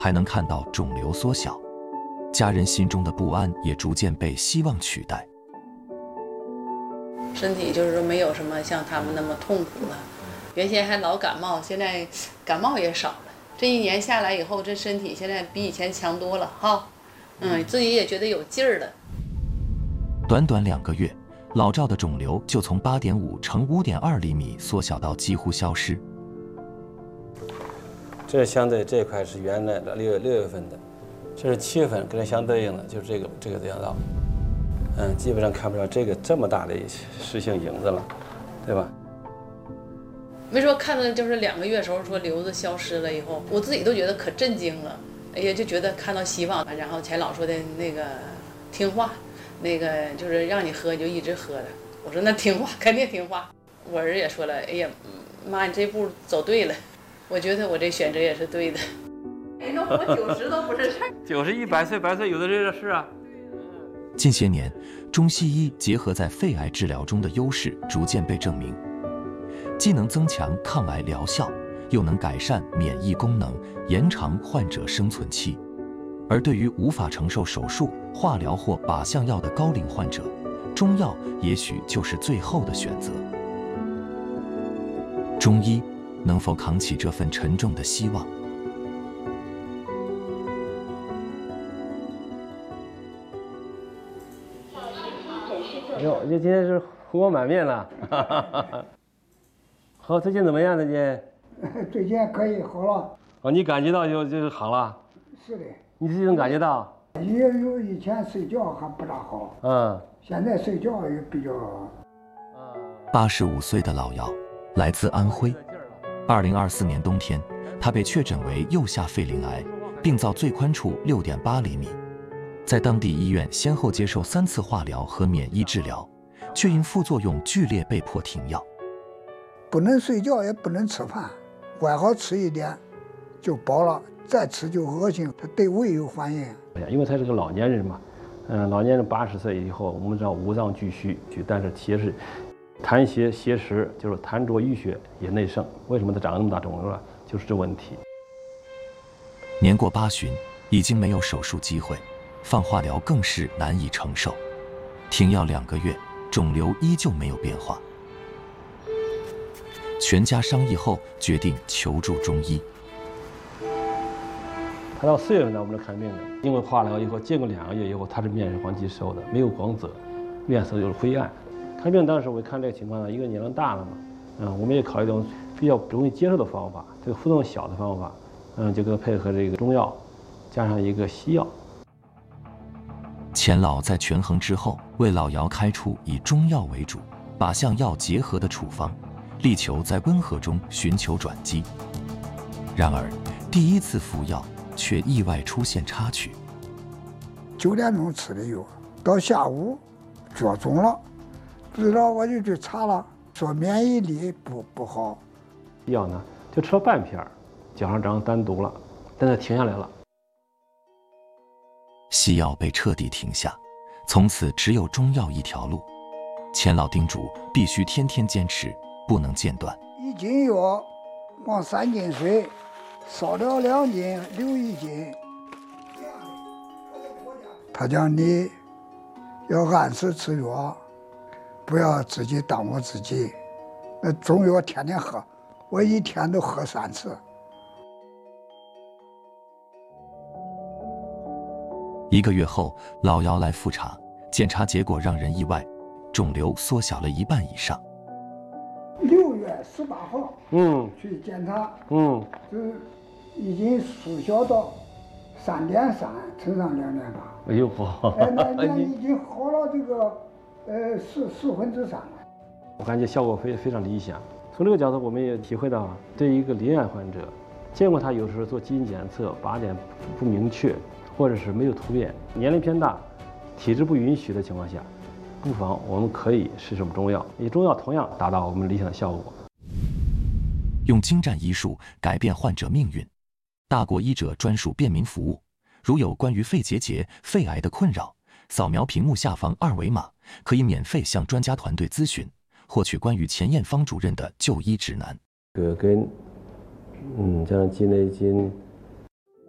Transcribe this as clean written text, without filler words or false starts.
还能看到肿瘤缩小，家人心中的不安也逐渐被希望取代。 身体就是说没有什么像他们那么痛苦了，原先还老感冒，现在感冒也少了。这一年下来以后，这身体现在比以前强多了哈，自己也觉得有劲儿了。 短短2个月，老赵的肿瘤就从8.5乘5.2厘米缩小到几乎消失。 这相对这块是原来的6月份的，这是7月份跟它相对应的，就是这个样道。基本上看不着这个这么大的实性影子了，对吧？ 没说看到就是2个月的时候说瘤子消失了以后，我自己都觉得可震惊了，哎呀，就觉得看到希望。然后钱老说的那个听话，那个就是让你喝就一直喝的。我说那听话，肯定听话。我儿也说了，哎呀，妈，你这步走对了。我觉得我这选择也是对的。哎，能活90都不是事儿。 90、100岁、100岁，有的这是啊。 近些年，中西医结合在肺癌治疗中的优势逐渐被证明，既能增强抗癌疗效，又能改善免疫功能，延长患者生存期。而对于无法承受手术、化疗或靶向药的高龄患者，中药也许就是最后的选择。中医能否扛起这份沉重的希望？ 哟，这今天是红光满面了，好，最近怎么样？最近？ 最近可以好了。 哦，你感觉到就是好了？ 是的。 你自己能感觉到？ 也有以前睡觉还不大好。现在睡觉也比较。 85岁的老姚来自安徽。2024年冬天，他被确诊为右下肺鳞癌，病灶最宽处6.8厘米。在当地医院先后接受3次化疗和免疫治疗，却因副作用剧烈被迫停药。 不能睡觉，也不能吃饭，管好吃一点就饱了，再吃就恶心，他对胃有反应。 因为他是个老年人嘛，老年人80岁以后，我们知道五脏俱虚，但是其实痰邪邪实，就是痰浊淤血也内盛。为什么他长那么大肿瘤了？就是这问题。 年过80，已经没有手术机会。放化疗更是难以承受，停药2个月，肿瘤依旧没有变化。全家商议后决定求助中医。 他到4月份来我们这看病的，因为化疗以后经过2个月以后，他是面黄肌瘦的，没有光泽，面色就是灰暗。看病当时我看这个情况呢，一个年龄大了嘛，我们也考虑一种比较容易接受的方法，这个副作用小的方法，就跟配合这个中药，加上一个西药。 钱老在权衡之后，为老姚开出以中药为主、靶向药结合的处方，力求在温和中寻求转机。然而，第1次服药却意外出现插曲。 9点钟吃的药，到下午脚肿了，不知道我就去查了，说免疫力不好。 药呢，就吃了半片，脚上长单独了，但是停下来了。 西药被彻底停下，从此只有中药一条路。钱老叮嘱必须天天坚持，不能间断。 1斤药往3斤水，烧了2斤，留1斤。他讲你要按时吃药，不要自己耽误自己。那中药天天喝，我1天都喝3次。 1个月后，老姚来复查，检查结果让人意外，肿瘤缩小了1半以上。 6月18号，去检查，这已经缩小到3.3乘上2.8。 哎呦， 那已经好了这个3/4了。 我感觉效果非常理想。从这个角度，我们也体会到，对于一个罹癌患者，见过他有时候做基因检测靶点不明确，或者是没有突变，年龄偏大，体质不允许的情况下，不妨我们可以试试中药，以中药同样达到我们理想的效果。 用精湛医术改变患者命运，大国医者专属便民服务。如有关于肺结节、肺癌的困扰，扫描屏幕下方2维码，可以免费向专家团队咨询，获取关于钱艳芳主任的就医指南。 葛根，加上鸡内金。